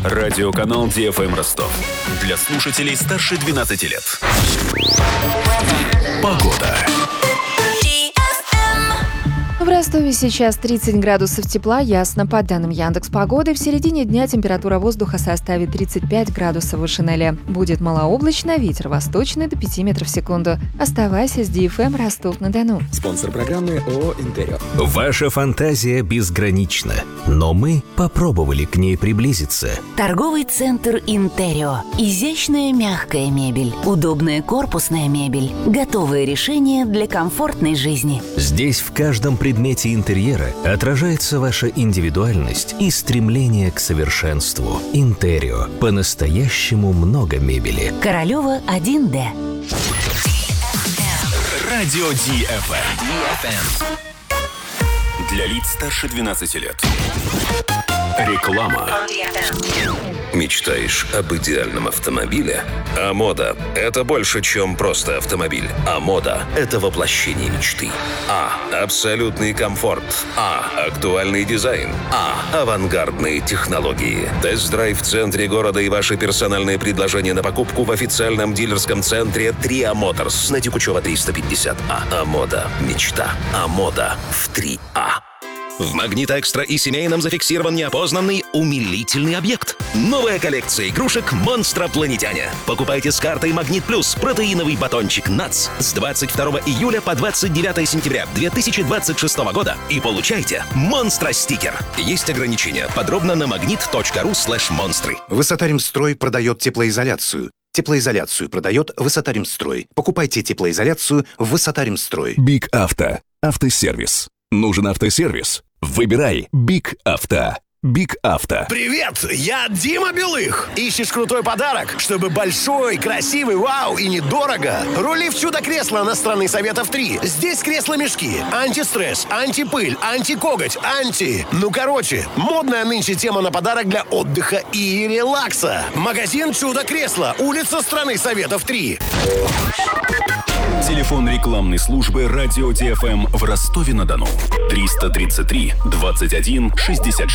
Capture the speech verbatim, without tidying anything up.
Радиоканал Ди Эф Эм Ростов. Для слушателей старше двенадцати лет. Погода. В Ростове сейчас тридцать градусов тепла, ясно. По данным Яндекс.Погоды, в середине дня температура воздуха составит тридцать пять градусов выше ноля. Будет малооблачно, ветер восточный до пяти метров в секунду. Оставайся с Ди Эф Эм Ростов-на-Дону. Спонсор программы ООО «Интерио». Ваша фантазия безгранична, но мы попробовали к ней приблизиться. Торговый центр «Интерио». Изящная мягкая мебель, удобная корпусная мебель, готовые решения для комфортной жизни. Здесь в каждом предмете интерьера отражается ваша индивидуальность и стремление к совершенству. «Интерио». По-настоящему много мебели. Королева один Д. Радио Ди Эф Эм. Для лиц старше двенадцати лет. Реклама. Мечтаешь об идеальном автомобиле? А-мода – это больше, чем просто автомобиль. А-мода – это воплощение мечты. А. Абсолютный комфорт. А. Актуальный дизайн. А. Авангардные технологии. Тест-драйв в центре города и ваши персональные предложения на покупку в официальном дилерском центре Триа Моторс на Текучева триста пятьдесят А. А-мода – мечта. А-мода в три А. В «Магнит Экстра» и семейном зафиксирован неопознанный умилительный объект. Новая коллекция игрушек «Монстропланетяне». Покупайте с картой «Магнит Плюс» протеиновый батончик «Натс» с двадцать второго июля по двадцать девятое сентября две тысячи двадцать шестого года и получайте «Монстро-стикер». Есть ограничения. Подробно на магнит точка ру слэш монстры. Высотаримстрой продает теплоизоляцию. Теплоизоляцию продает Высотаримстрой. Покупайте теплоизоляцию в Высотаримстрой. Биг Авто. Автосервис. Нужен автосервис? Выбирай Биг Авто. Биг Авто. Привет, я Дима Белых. Ищешь крутой подарок, чтобы большой, красивый, вау и недорого? Рули в чудо-кресло на Страны Советов три. Здесь кресло-мешки, антистресс, антипыль, антикоготь, анти... Ну, короче, модная нынче тема на подарок для отдыха и релакса. Магазин «Чудо-кресло», улица Страны Советов три. Телефон рекламной службы радио Ди Эф Эм в Ростове-на-Дону. триста тридцать три двадцать один шестьдесят шесть.